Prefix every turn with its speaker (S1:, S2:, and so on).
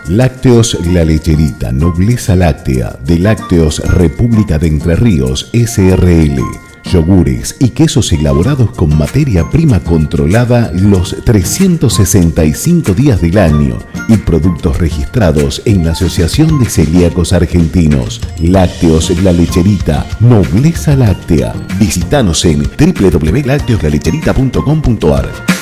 S1: Lácteos La Lecherita, nobleza láctea, de Lácteos República de Entre Ríos, SRL. Yogures y quesos elaborados con materia prima controlada los 365 días del año y productos registrados en la Asociación de Celíacos Argentinos. Lácteos La Lecherita, nobleza láctea. Visítanos en www.lacteoslalecherita.com.ar.